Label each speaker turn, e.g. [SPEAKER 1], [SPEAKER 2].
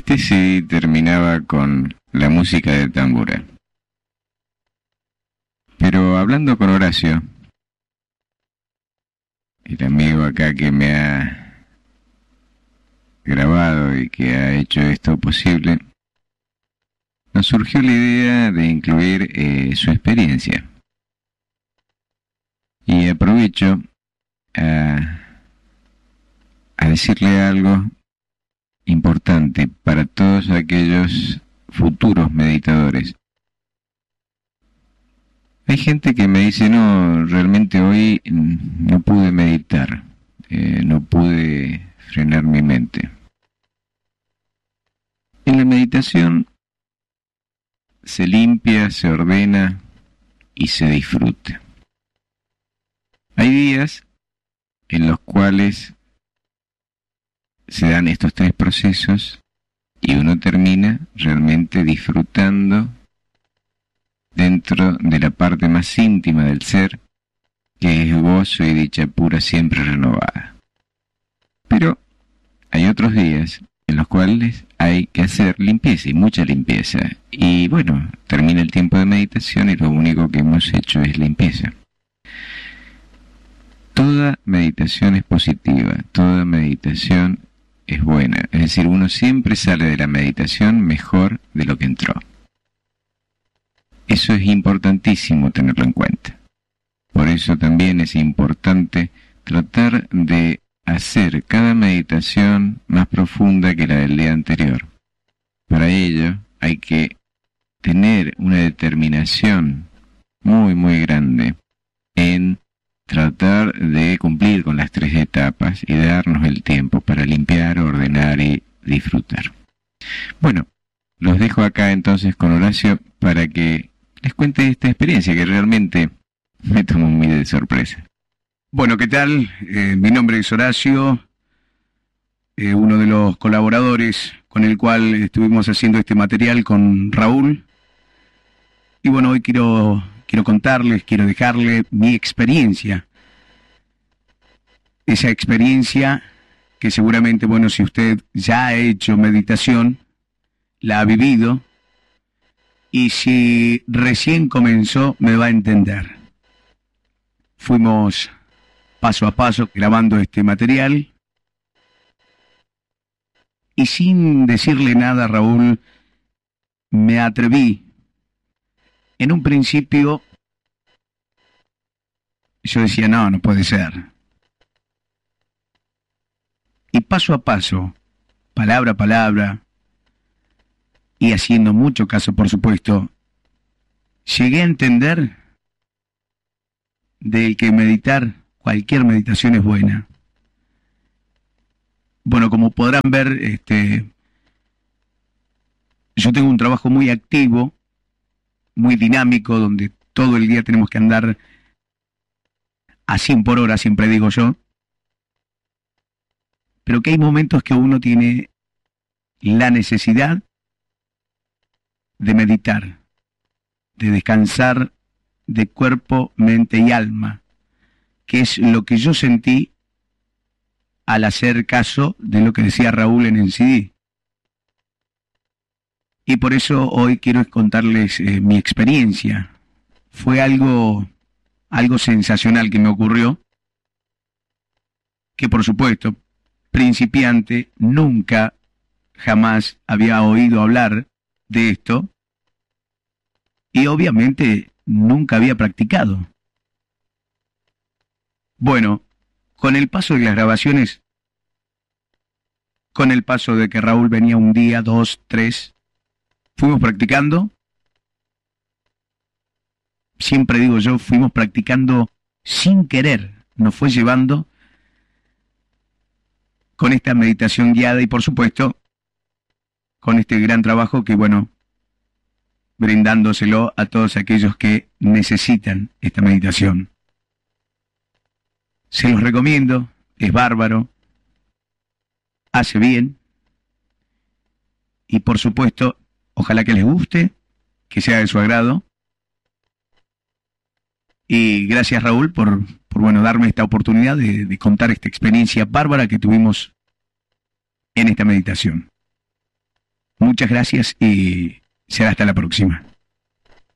[SPEAKER 1] Este sí terminaba con la música de tambora. Pero hablando con Horacio, el amigo acá que me ha grabado y que ha hecho esto posible, nos surgió la idea de incluir su experiencia. Y aprovecho a decirle algo importante para todos aquellos futuros meditadores. Hay gente que me dice, no, realmente hoy no pude meditar, no pude frenar mi mente. En la meditación se limpia, se ordena y se disfruta. Hay días en los cuales se dan estos tres procesos y uno termina realmente disfrutando dentro de la parte más íntima del ser, que es gozo y dicha pura siempre renovada. Pero hay otros días en los cuales hay que hacer limpieza y mucha limpieza. Y bueno, termina el tiempo de meditación y lo único que hemos hecho es limpieza. Toda meditación es positiva, toda meditación es buena. Es decir, uno siempre sale de la meditación mejor de lo que entró. Eso es importantísimo tenerlo en cuenta. Por eso también es importante tratar de hacer cada meditación más profunda que la del día anterior. Para ello hay que tener una determinación muy, muy grande en tratar de cumplir con las tres etapas y darnos el tiempo para limpiar, ordenar y disfrutar. Bueno, los dejo acá entonces con Horacio para que les cuente esta experiencia que realmente me tomó muy de sorpresa.
[SPEAKER 2] Bueno, ¿qué tal? Mi nombre es Horacio, uno de los colaboradores con el cual estuvimos haciendo este material con Raúl. Y bueno, hoy quiero contarles, quiero dejarle mi experiencia. Esa experiencia que seguramente, bueno, si usted ya ha hecho meditación, la ha vivido, y si recién comenzó, me va a entender. Fuimos paso a paso grabando este material, y sin decirle nada a Raúl, me atreví. En un principio, yo decía, no puede ser. Y paso a paso, palabra a palabra, y haciendo mucho caso, por supuesto, llegué a entender de que meditar, cualquier meditación es buena. Bueno, como podrán ver, yo tengo un trabajo muy activo, muy dinámico, donde todo el día tenemos que andar a 100 por hora, siempre digo yo, pero que hay momentos que uno tiene la necesidad de meditar, de descansar de cuerpo, mente y alma, que es lo que yo sentí al hacer caso de lo que decía Raúl en el CD. Y por eso hoy quiero contarles mi experiencia. Fue algo sensacional que me ocurrió, que por supuesto, principiante, nunca, jamás había oído hablar de esto, y obviamente nunca había practicado. Bueno, con el paso de las grabaciones, con el paso de que Raúl venía un día, 2, 3, fuimos practicando. Siempre digo yo, fuimos practicando sin querer, nos fue llevando con esta meditación guiada y por supuesto con este gran trabajo que, bueno, brindándoselo a todos aquellos que necesitan esta meditación. Se los recomiendo, es bárbaro, hace bien y por supuesto, ojalá que les guste, que sea de su agrado. Y gracias Raúl por darme esta oportunidad de contar esta experiencia bárbara que tuvimos en esta meditación. Muchas gracias y será hasta la próxima.